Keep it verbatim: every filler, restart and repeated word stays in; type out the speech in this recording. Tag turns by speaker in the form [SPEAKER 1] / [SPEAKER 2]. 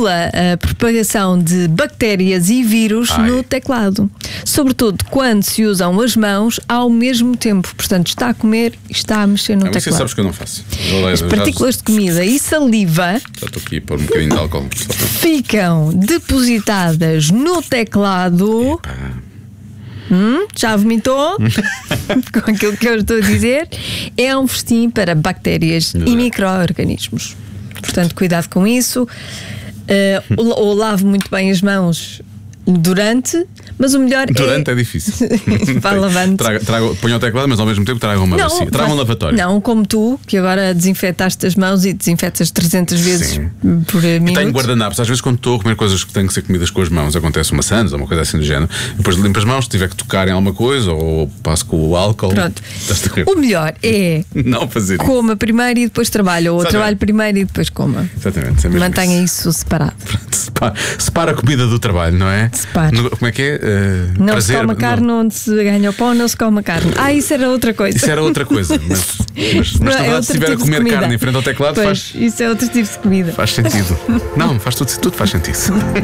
[SPEAKER 1] estimula a propagação de bactérias e vírus
[SPEAKER 2] Ai.
[SPEAKER 1] no teclado, sobretudo quando se usam as mãos ao mesmo tempo. Portanto, está a comer e está a mexer no
[SPEAKER 2] Não,
[SPEAKER 1] teclado.
[SPEAKER 2] Você sabes que eu não faço. Eu,
[SPEAKER 1] As
[SPEAKER 2] já-
[SPEAKER 1] partículas de comida e saliva
[SPEAKER 2] Já estou aqui a pôr um bocadinho de álcool. Só para-
[SPEAKER 1] ficam depositadas no teclado.
[SPEAKER 2] Pá.
[SPEAKER 1] Hum, já vomitou? Com aquilo que eu estou a dizer. É um festim para bactérias e micro-organismos. Portanto, cuidado com isso. Uh, ou, ou lave muito bem as mãos durante, mas o melhor
[SPEAKER 2] Durante
[SPEAKER 1] é.
[SPEAKER 2] é difícil.
[SPEAKER 1] Vai lavando.
[SPEAKER 2] Traga, traga, ponha o teclado, mas ao mesmo tempo traga uma bacia. Traga um
[SPEAKER 1] faz-
[SPEAKER 2] lavatório.
[SPEAKER 1] Não, como tu, que agora desinfetaste as mãos e desinfetas trezentas vezes
[SPEAKER 2] Sim.
[SPEAKER 1] por
[SPEAKER 2] E
[SPEAKER 1] minuto.
[SPEAKER 2] tenho guardanapos. Às vezes, quando estou a comer coisas que têm que ser comidas com as mãos, acontece uma sandes ou uma coisa assim do género. Depois limpo as mãos, se tiver que tocar em alguma coisa ou passo com o álcool.
[SPEAKER 1] Pronto.
[SPEAKER 2] Estás a correr.
[SPEAKER 1] O melhor é
[SPEAKER 2] Não fazer isso.
[SPEAKER 1] coma primeiro e depois trabalha, ou
[SPEAKER 2] Exatamente.
[SPEAKER 1] trabalhe primeiro e depois coma.
[SPEAKER 2] Exatamente. É mesmo
[SPEAKER 1] Mantenha isso separado.
[SPEAKER 2] isso. Separa, separa a comida do trabalho, não é?
[SPEAKER 1] Separa.
[SPEAKER 2] No- como é que é? Uh,
[SPEAKER 1] Não
[SPEAKER 2] prazer,
[SPEAKER 1] se come carne
[SPEAKER 2] não.
[SPEAKER 1] onde se ganha o pão, não se come carne. Ah, isso era outra coisa.
[SPEAKER 2] Isso era outra coisa. Mas, mas, mas
[SPEAKER 1] Não,
[SPEAKER 2] na
[SPEAKER 1] é
[SPEAKER 2] verdade,
[SPEAKER 1] outro
[SPEAKER 2] se estiver a
[SPEAKER 1] tipo de
[SPEAKER 2] comer
[SPEAKER 1] comida.
[SPEAKER 2] carne em frente ao teclado,
[SPEAKER 1] Pois,
[SPEAKER 2] faz,
[SPEAKER 1] isso é outro tipo de comida.
[SPEAKER 2] faz sentido. Não, faz tudo, tudo faz sentido.